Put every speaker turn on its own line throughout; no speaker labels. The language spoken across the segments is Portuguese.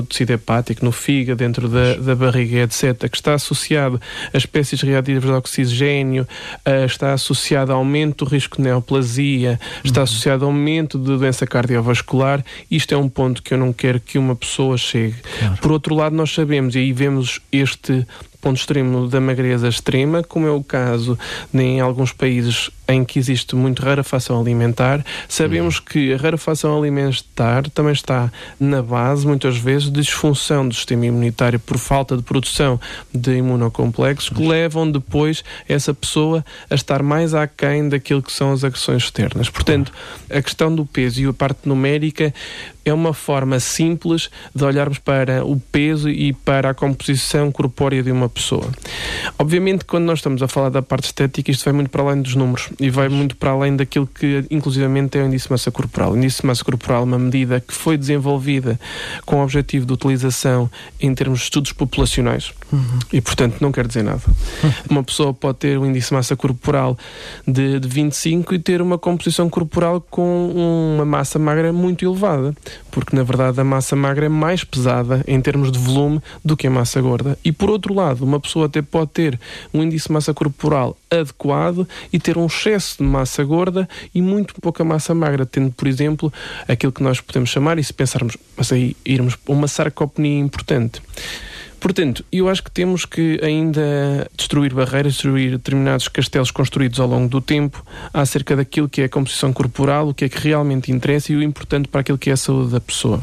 tecido hepático, no fígado, dentro da barriga, etc., que está associado a espécies reativas de oxigênio, está associado a aumento do risco de neoplasia, está associado a aumento de doença cardiovascular. Isto é um ponto que eu não quero que uma pessoa chegue. Claro. Por outro lado, nós sabemos, e aí vemos este ponto extremo da magreza extrema, como é o caso em alguns países em que existe muito rarefação alimentar. Sabemos que a rarefação alimentar também está na base, muitas vezes, de disfunção do sistema imunitário por falta de produção de imunocomplexos, que levam depois essa pessoa a estar mais aquém daquilo que são as agressões externas. Portanto, a questão do peso e a parte numérica é uma forma simples de olharmos para o peso e para a composição corpórea de uma pessoa. Obviamente, quando nós estamos a falar da parte estética, isto vai muito para além dos números e vai muito para além daquilo que, inclusivamente, é o índice de massa corporal. O índice de massa corporal é uma medida que foi desenvolvida com o objetivo de utilização em termos de estudos populacionais e, portanto, não quer dizer nada. Uma pessoa pode ter um índice de massa corporal de 25 e ter uma composição corporal com uma massa magra muito elevada, porque, na verdade, a massa magra é mais pesada em termos de volume do que a massa gorda. E, por outro lado, uma pessoa até pode ter um índice de massa corporal adequado e ter um excesso de massa gorda e muito pouca massa magra, tendo, por exemplo, aquilo que nós podemos chamar, e se pensarmos, mas aí irmos para uma sarcopenia importante. Portanto, eu acho que temos que ainda destruir barreiras, destruir determinados castelos construídos ao longo do tempo acerca daquilo que é a composição corporal, o que é que realmente interessa e o importante para aquilo que é a saúde da pessoa.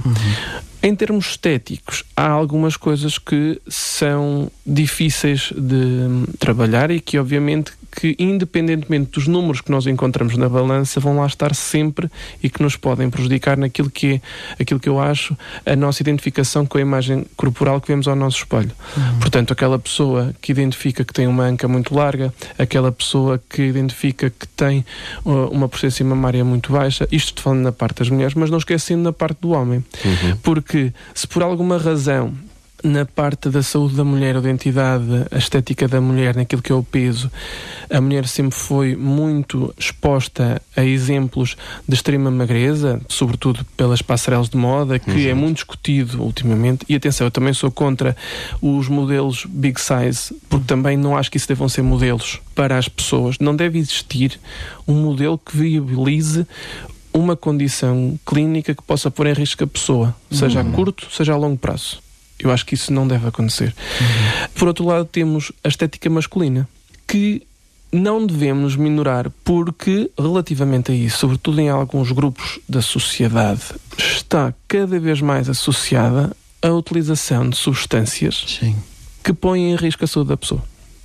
Em termos estéticos, há algumas coisas que são difíceis de trabalhar e que, obviamente, que independentemente dos números que nós encontramos na balança, vão lá estar sempre e que nos podem prejudicar naquilo que é, aquilo que eu acho, a nossa identificação com a imagem corporal que vemos ao nosso espelho. Portanto, aquela pessoa que identifica que tem uma anca muito larga, aquela pessoa que identifica que tem uma potência mamária muito baixa, isto falando na parte das mulheres, mas não esquecendo na parte do homem. Porque se por alguma razão na parte da saúde da mulher, a identidade, a estética da mulher, naquilo que é o peso, a mulher sempre foi muito exposta a exemplos de extrema magreza, sobretudo pelas passarelas de moda, que é muito discutido ultimamente. E atenção, eu também sou contra os modelos big size, porque também não acho que isso devam ser modelos para as pessoas. Não deve existir um modelo que viabilize uma condição clínica que possa pôr em risco a pessoa, seja a curto, seja a longo prazo. Eu acho que isso não deve acontecer. Por outro lado, temos a estética masculina, que não devemos minorar, porque, relativamente a isso, sobretudo em alguns grupos da sociedade, está cada vez mais associada a utilização de substâncias que põem em risco a saúde da pessoa.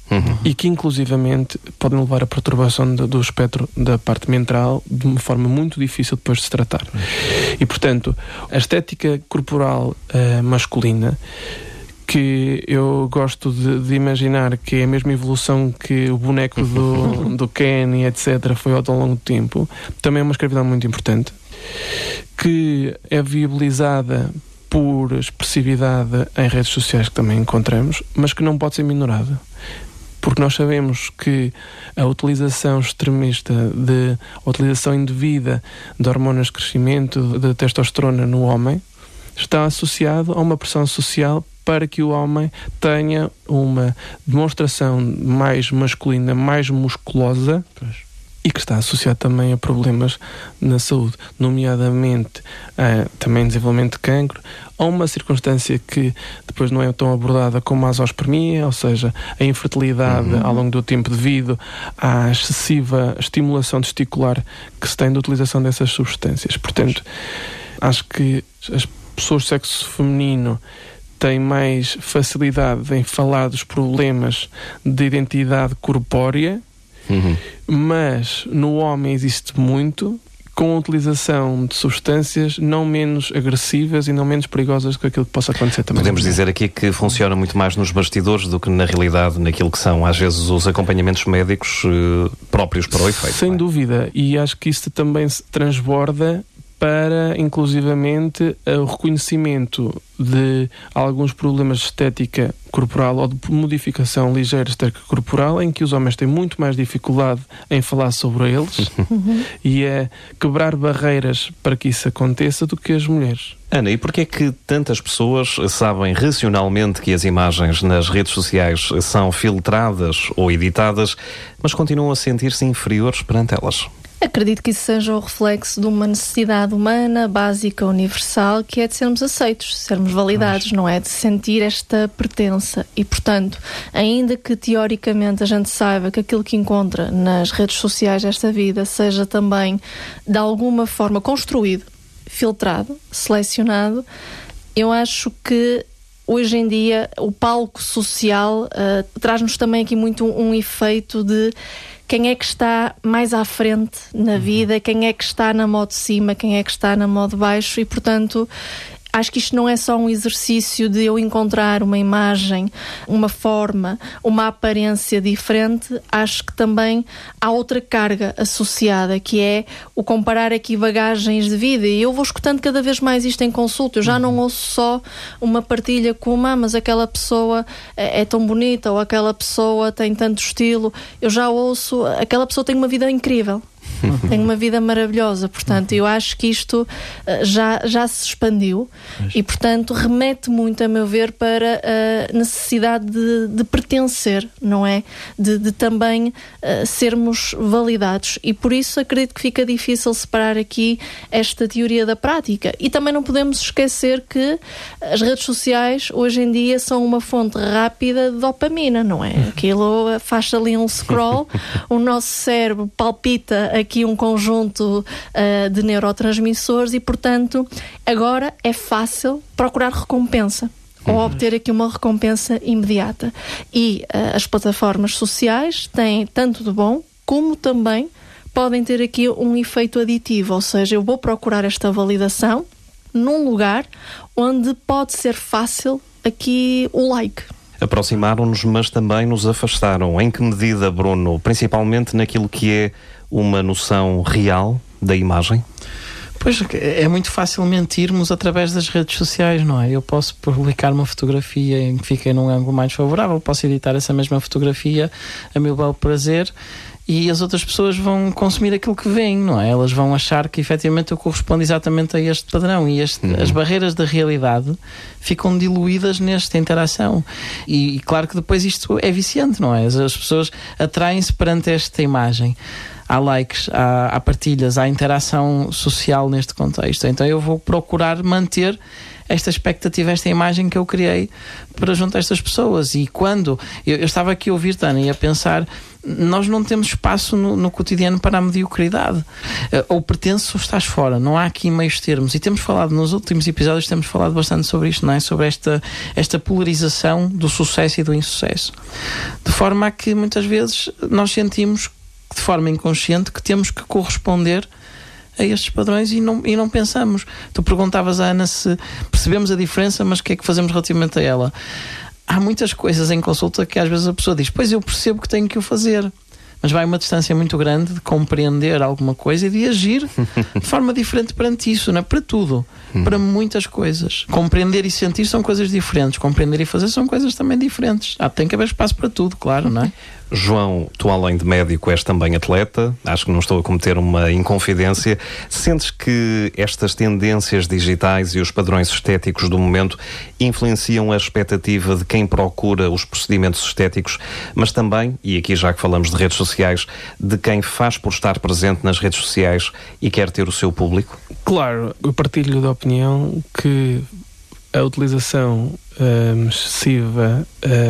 E que inclusivamente podem levar a perturbação do espectro da parte mental de uma forma muito difícil depois de se tratar. E portanto, a estética corporal masculina, que eu gosto de imaginar que é a mesma evolução que o boneco do Ken e etc. foi ao longo do tempo, também é uma escravidão muito importante, que é viabilizada por expressividade em redes sociais que também encontramos, mas que não pode ser minorada. Porque nós sabemos que a utilização extremista, a utilização indevida de hormonas de crescimento, de testosterona no homem, está associado a uma pressão social para que o homem tenha uma demonstração mais masculina, mais musculosa, e que está associado também a problemas na saúde, nomeadamente também desenvolvimento de cancro, a uma circunstância que depois não é tão abordada como a azoospermia, ou seja, a infertilidade ao longo do tempo devido à excessiva estimulação testicular que se tem da utilização dessas substâncias. Portanto, acho que as pessoas de sexo feminino têm mais facilidade em falar dos problemas de identidade corpórea, mas no homem existe muito, com a utilização de substâncias não menos agressivas e não menos perigosas do que aquilo que possa acontecer também.
Podemos dizer aqui que funciona muito mais nos bastidores do que na realidade naquilo que são às vezes os acompanhamentos médicos próprios para o efeito.
Sem dúvida, e acho que isso também se transborda para, inclusivamente, o reconhecimento de alguns problemas de estética corporal ou de modificação ligeira de estética corporal, em que os homens têm muito mais dificuldade em falar sobre eles e a quebrar barreiras para que isso aconteça do que as mulheres.
Ana, e porquê é que tantas pessoas sabem racionalmente que as imagens nas redes sociais são filtradas ou editadas, mas continuam a sentir-se inferiores perante elas?
Acredito que isso seja o reflexo de uma necessidade humana, básica, universal, que é de sermos aceitos, sermos validados, não é? De sentir esta pertença. E, portanto, ainda que teoricamente a gente saiba que aquilo que encontra nas redes sociais desta vida seja também, de alguma forma, construído, filtrado, selecionado, eu acho que hoje em dia o palco social traz-nos também aqui muito um efeito de quem é que está mais à frente na vida, quem é que está na modo de cima, quem é que está na modo de baixo, e portanto acho que isto não é só um exercício de eu encontrar uma imagem, uma forma, uma aparência diferente. Acho que também há outra carga associada, que é o comparar aqui bagagens de vida. E eu vou escutando cada vez mais isto em consulta. Eu já não ouço só uma partilha como, mas aquela pessoa é tão bonita, ou aquela pessoa tem tanto estilo. Eu já ouço, aquela pessoa tem uma vida incrível. Tem uma vida maravilhosa, portanto eu acho que isto já se expandiu e portanto remete muito, a meu ver, para a necessidade de pertencer, não é? De também sermos validados, e por isso acredito que fica difícil separar aqui esta teoria da prática. E também não podemos esquecer que as redes sociais hoje em dia são uma fonte rápida de dopamina, não é? Aquilo faz ali um scroll, o nosso cérebro palpita aqui um conjunto de neurotransmissores e, portanto, agora é fácil procurar recompensa ou obter aqui uma recompensa imediata. E as plataformas sociais têm tanto de bom como também podem ter aqui um efeito aditivo, ou seja, eu vou procurar esta validação num lugar onde pode ser fácil aqui o like.
Aproximaram-nos, mas também nos afastaram. Em que medida, Bruno? Principalmente naquilo que é uma noção real da imagem?
Pois, é muito fácil mentirmos através das redes sociais, não é? Eu posso publicar uma fotografia em que fiquei num ângulo mais favorável, posso editar essa mesma fotografia a meu belo prazer, e as outras pessoas vão consumir aquilo que veem, não é? Elas vão achar que efetivamente eu correspondo exatamente a este padrão, e as barreiras da realidade ficam diluídas nesta interação. E claro que depois isto é viciante, não é? As pessoas atraem-se perante esta imagem. Há likes, há partilhas, há interação social neste contexto. Então eu vou procurar manter esta expectativa, esta imagem que eu criei para junto a estas pessoas. E quando eu estava aqui a ouvir, Tânia, e a pensar, nós não temos espaço no cotidiano para a mediocridade. Ou pertences ou estás fora. Não há aqui meios termos. E temos falado, nos últimos episódios, temos falado bastante sobre isto, não é? Sobre esta polarização do sucesso e do insucesso. De forma a que muitas vezes nós sentimos, de forma inconsciente, que temos que corresponder a estes padrões e não pensamos. Tu perguntavas à Ana se percebemos a diferença, mas o que é que fazemos relativamente a ela? Há muitas coisas em consulta que às vezes a pessoa diz, pois eu percebo que tenho que o fazer, mas vai uma distância muito grande de compreender alguma coisa e de agir de forma diferente perante isso, não é? Para tudo, para muitas coisas. Compreender e sentir são coisas diferentes, compreender e fazer são coisas também diferentes. Tem que haver espaço para tudo, claro, não é?
João, tu além de médico és também atleta, acho que não estou a cometer uma inconfidência. Sentes que estas tendências digitais e os padrões estéticos do momento influenciam a expectativa de quem procura os procedimentos estéticos, mas também, e aqui já que falamos de redes sociais, de quem faz por estar presente nas redes sociais e quer ter o seu público?
Claro, eu partilho da opinião que a utilização excessiva,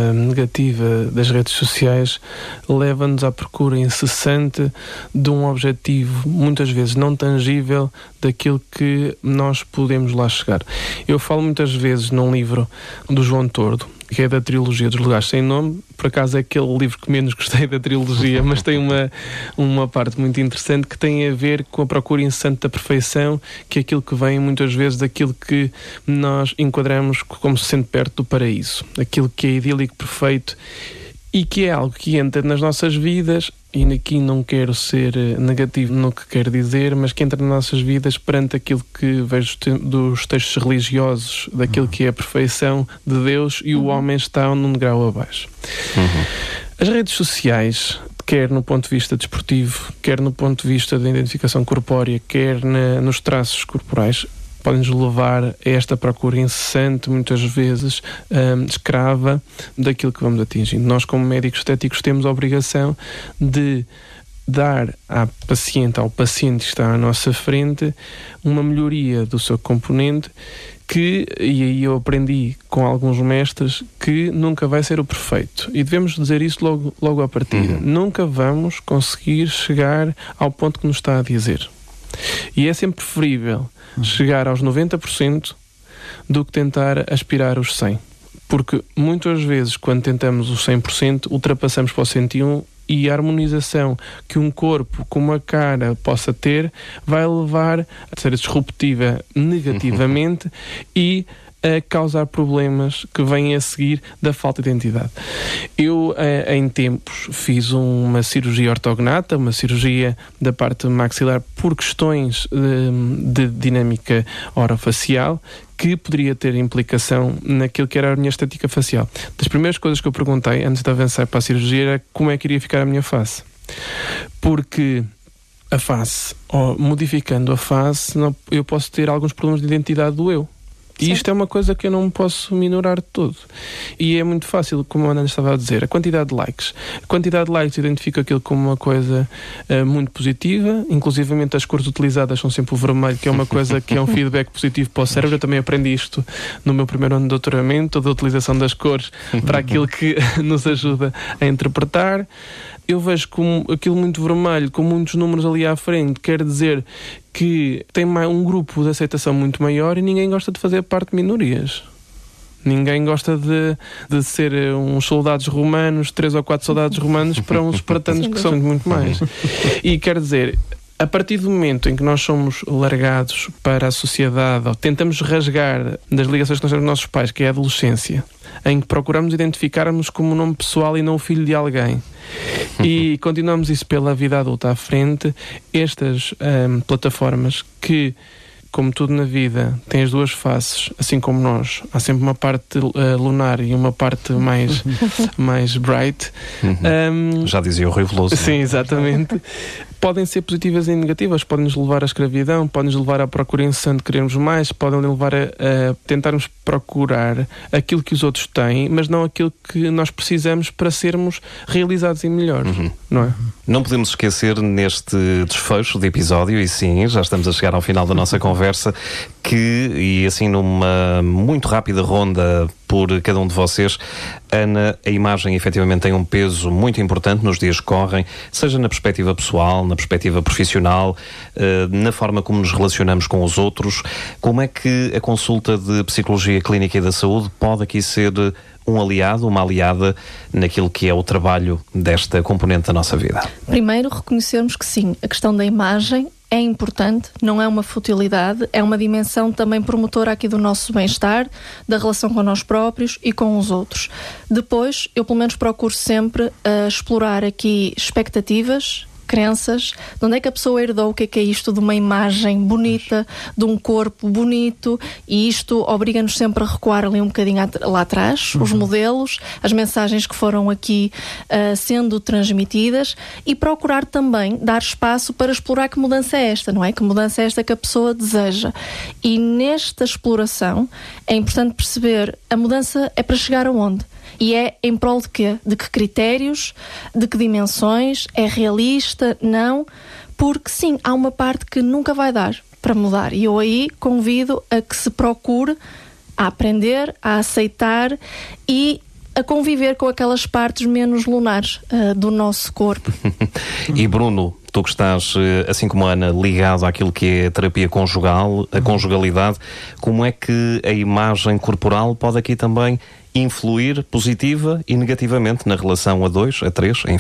negativa das redes sociais leva-nos à procura incessante de um objetivo, muitas vezes não tangível, daquilo que nós podemos lá chegar. Eu falo muitas vezes num livro do João Tordo, que é da trilogia dos Lugares Sem Nome. Por acaso é aquele livro que menos gostei da trilogia, mas tem uma parte muito interessante que tem a ver com a procura incessante da perfeição, que é aquilo que vem muitas vezes daquilo que nós enquadramos como se sendo perto do paraíso, aquilo que é idílico, perfeito, e que é algo que entra nas nossas vidas e aqui não quero ser negativo no que quero dizer, mas que entra nas nossas vidas perante aquilo que vejo dos textos religiosos, daquilo que é a perfeição de Deus, e o homem está num grau abaixo. As redes sociais, quer no ponto de vista desportivo, quer no ponto de vista da identificação corpórea, quer nos traços corporais, podem-nos levar a esta procura incessante, muitas vezes escrava, daquilo que vamos atingindo. Nós, como médicos estéticos, temos a obrigação de dar ao paciente que está à nossa frente, uma melhoria do seu componente, que, e aí eu aprendi com alguns mestres, que nunca vai ser o perfeito. E devemos dizer isso logo à partida. Nunca vamos conseguir chegar ao ponto que nos está a dizer. E é sempre preferível chegar aos 90% do que tentar aspirar os 100%. Porque muitas vezes, quando tentamos os 100%, ultrapassamos para o 101%, e a harmonização que um corpo com uma cara possa ter vai levar a ser disruptiva negativamente e a causar problemas que vêm a seguir da falta de identidade. Eu, em tempos, fiz uma cirurgia ortognata, uma cirurgia da parte maxilar por questões de dinâmica orofacial, que poderia ter implicação naquilo que era a minha estética facial. Das primeiras coisas que eu perguntei, antes de avançar para a cirurgia, era como é que iria ficar a minha face. Porque a face, ou modificando a face, eu posso ter alguns problemas de identidade do eu. E isto é uma coisa que eu não posso minorar de todo. E é muito fácil, como a Ana estava a dizer, a quantidade de likes. A quantidade de likes identifica aquilo como uma coisa muito positiva, inclusivamente as cores utilizadas são sempre o vermelho, que é uma coisa que é um feedback positivo para o cérebro. Eu também aprendi isto no meu primeiro ano de doutoramento, da utilização das cores para aquilo que nos ajuda a interpretar. Eu vejo como aquilo muito vermelho, com muitos números ali à frente, quer dizer que tem um grupo de aceitação muito maior, e ninguém gosta de fazer parte de minorias. Ninguém gosta de ser uns soldados romanos, 3 ou 4 soldados romanos, para uns espartanos que são muito mais. E quer dizer, a partir do momento em que nós somos largados para a sociedade, ou tentamos rasgar das ligações que nós temos com os nossos pais, que é a adolescência, em que procuramos identificar-nos como nome pessoal e não o filho de alguém, e continuamos isso pela vida adulta à frente, estas plataformas que, como tudo na vida, tem as duas faces, assim como nós. Há sempre uma parte lunar e uma parte mais bright.
Já dizia o Rui Veloso.
Sim, exatamente. Podem ser positivas e negativas, podem-nos levar à escravidão, podem-nos levar à procura incessante de querermos mais, podem levar a tentarmos procurar aquilo que os outros têm, mas não aquilo que nós precisamos para sermos realizados e melhores, não é?
Não podemos esquecer neste desfecho de episódio, e sim, já estamos a chegar ao final da nossa conversa, e assim numa muito rápida ronda por cada um de vocês, Ana, a imagem efetivamente tem um peso muito importante nos dias que correm, seja na perspectiva pessoal, na perspectiva profissional, na forma como nos relacionamos com os outros. Como é que a consulta de Psicologia Clínica e da Saúde pode aqui ser um aliado, uma aliada naquilo que é o trabalho desta componente da nossa vida?
Primeiro, reconhecermos que sim, a questão da imagem é importante, não é uma futilidade, é uma dimensão também promotora aqui do nosso bem-estar, da relação com nós próprios e com os outros. Depois, eu pelo menos procuro sempre explorar aqui expectativas, crenças, de onde é que a pessoa herdou o que é isto de uma imagem bonita, de um corpo bonito, e isto obriga-nos sempre a recuar ali um bocadinho lá atrás, os modelos, as mensagens que foram aqui sendo transmitidas, e procurar também dar espaço para explorar que mudança é esta, não é? Que mudança é esta que a pessoa deseja. E nesta exploração é importante perceber a mudança é para chegar aonde? E é em prol de quê? De que critérios? De que dimensões? É realista? Não? Porque sim, há uma parte que nunca vai dar para mudar. E eu aí convido a que se procure a aprender, a aceitar e a conviver com aquelas partes menos lunares do nosso corpo.
E Bruno, tu que estás, assim como a Ana, ligado àquilo que é a terapia conjugal, a conjugalidade, como é que a imagem corporal pode aqui também influir positiva e negativamente na relação a 2, a 3, enfim?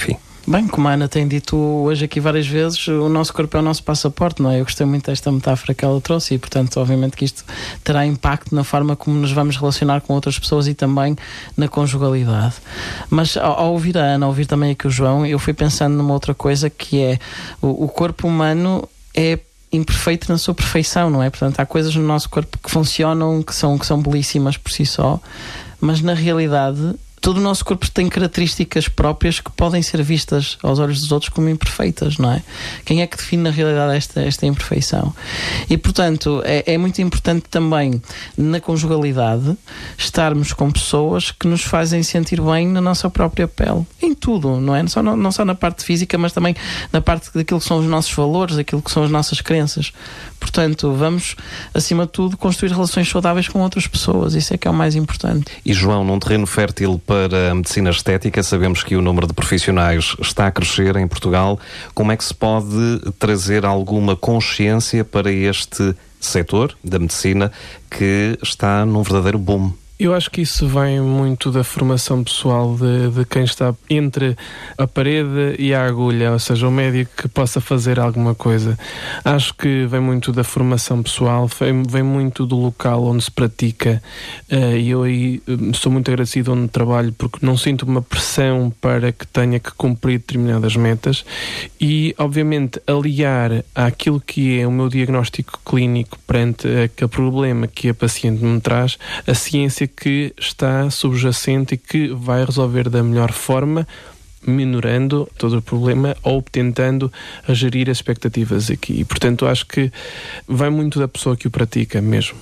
Bem, como a Ana tem dito hoje aqui várias vezes, o nosso corpo é o nosso passaporte, não é? Eu gostei muito desta metáfora que ela trouxe e, portanto, obviamente que isto terá impacto na forma como nos vamos relacionar com outras pessoas e também na conjugalidade. Mas ao ouvir a Ana, ao ouvir também aqui o João, eu fui pensando numa outra coisa que é o corpo humano é imperfeito na sua perfeição, não é? Portanto, há coisas no nosso corpo que funcionam, que são belíssimas por si só, mas na realidade todo o nosso corpo tem características próprias que podem ser vistas aos olhos dos outros como imperfeitas, não é? Quem é que define na realidade esta imperfeição? E, portanto, é muito importante também na conjugalidade estarmos com pessoas que nos fazem sentir bem na nossa própria pele. Em tudo, não é? Não só na parte física, mas também na parte daquilo que são os nossos valores, daquilo que são as nossas crenças. Portanto, vamos, acima de tudo, construir relações saudáveis com outras pessoas. Isso é que é o mais importante.
E, João, num terreno fértil para a medicina estética, sabemos que o número de profissionais está a crescer em Portugal. Como é que se pode trazer alguma consciência para este setor da medicina que está num verdadeiro boom?
Eu acho que isso vem muito da formação pessoal de quem está entre a parede e a agulha, ou seja, o médico que possa fazer alguma coisa. Acho que vem muito da formação pessoal, vem muito do local onde se pratica, e eu aí sou muito agradecido onde trabalho porque não sinto uma pressão para que tenha que cumprir determinadas metas e, obviamente, aliar àquilo que é o meu diagnóstico clínico perante aquele problema que a paciente me traz, a ciência que está subjacente e que vai resolver da melhor forma, minorando todo o problema ou tentando gerir as expectativas aqui. E, portanto, acho que vai muito da pessoa que o pratica mesmo.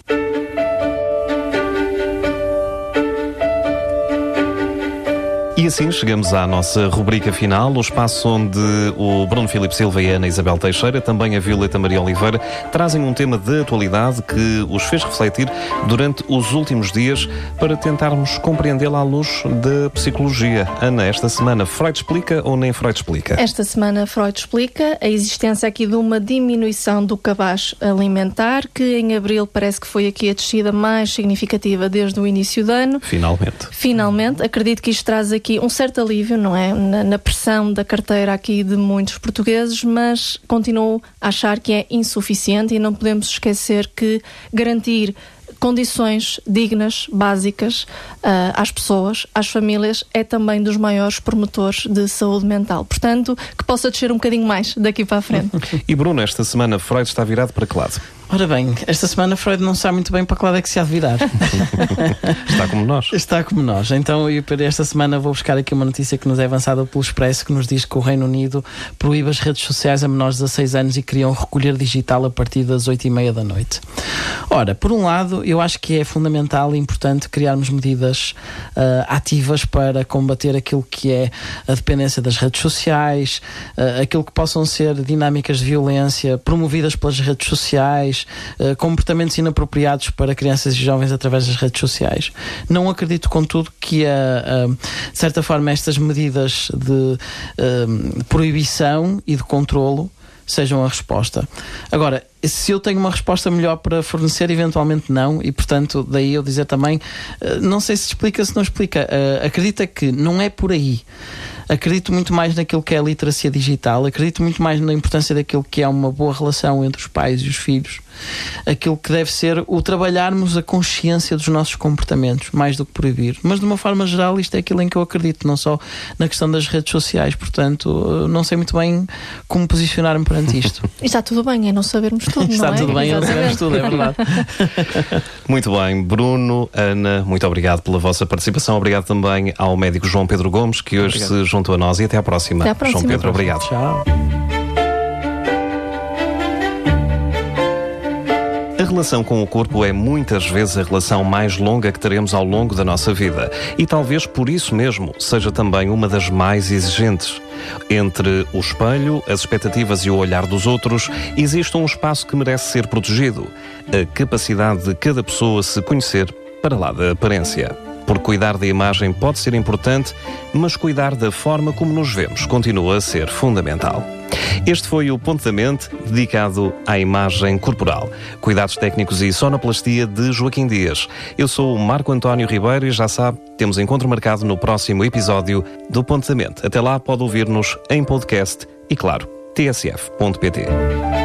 E assim chegamos à nossa rubrica final, o espaço onde o Bruno Filipe Silva e a Ana Isabel Teixeira, também a Violeta Maria Oliveira, trazem um tema de atualidade que os fez refletir durante os últimos dias para tentarmos compreendê-la à luz da psicologia. Ana, esta semana Freud explica ou nem Freud explica?
Esta semana Freud explica a existência aqui de uma diminuição do cabaz alimentar, que em abril parece que foi aqui a descida mais significativa desde o início do ano. Finalmente, acredito que isto traz aqui um certo alívio, não é? Na pressão da carteira aqui de muitos portugueses, mas continuo a achar que é insuficiente e não podemos esquecer que garantir condições dignas, básicas, às pessoas, às famílias, é também dos maiores promotores de saúde mental. Portanto, que possa descer um bocadinho mais daqui para a frente.
E Bruno, esta semana Freud está virado para que lado?
Ora bem, esta semana Freud não sabe muito bem para que lado é que se há de virar.
Está como nós.
Está como nós. Então, eu para esta semana vou buscar aqui uma notícia que nos é avançada pelo Expresso, que nos diz que o Reino Unido proíbe as redes sociais a menores de 16 anos e criam recolher digital a partir das 8h30 da noite. Ora, por um lado, eu acho que é fundamental e importante criarmos medidas ativas para combater aquilo que é a dependência das redes sociais, aquilo que possam ser dinâmicas de violência promovidas pelas redes sociais, comportamentos inapropriados para crianças e jovens através das redes sociais. Não acredito, contudo, que de certa forma estas medidas de proibição e de controlo sejam a resposta. Agora, se eu tenho uma resposta melhor para fornecer, eventualmente não, e portanto daí eu dizer também, não sei se explica, se não explica, acredita que não é por aí. Acredito muito mais naquilo que é a literacia digital, acredito muito mais na importância daquilo que é uma boa relação entre os pais e os filhos, aquilo que deve ser o trabalharmos a consciência dos nossos comportamentos, mais do que proibir. Mas de uma forma geral isto é aquilo em que eu acredito, não só na questão das redes sociais, portanto não sei muito bem como posicionar-me perante isto.
E está tudo bem, é não sabermos tudo,
está
não é?
Tudo bem, não sabemos tudo, é verdade.
Muito bem, Bruno, Ana, muito obrigado pela vossa participação, obrigado também ao médico João Pedro Gomes, que hoje se juntou a nós, e até à próxima.
Até à próxima.
João Pedro, obrigado.
Tchau.
A relação com o corpo é muitas vezes a relação mais longa que teremos ao longo da nossa vida e talvez por isso mesmo seja também uma das mais exigentes. Entre o espelho, as expectativas e o olhar dos outros, existe um espaço que merece ser protegido, a capacidade de cada pessoa se conhecer para lá da aparência. Porque cuidar da imagem pode ser importante, mas cuidar da forma como nos vemos continua a ser fundamental. Este foi o Ponto da Mente, dedicado à imagem corporal. Cuidados técnicos e sonoplastia de Joaquim Dias. Eu sou o Marco António Ribeiro e já sabe, temos encontro marcado no próximo episódio do Ponto da Mente. Até lá, pode ouvir-nos em podcast e, claro, tsf.pt.